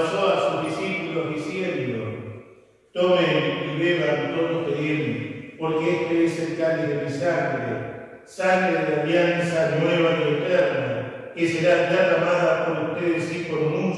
pasó a sus discípulos diciendo: tomen y beban todos de él, porque este es el cáliz de mi sangre, sangre de la alianza nueva y eterna, que será derramada por ustedes y por muchos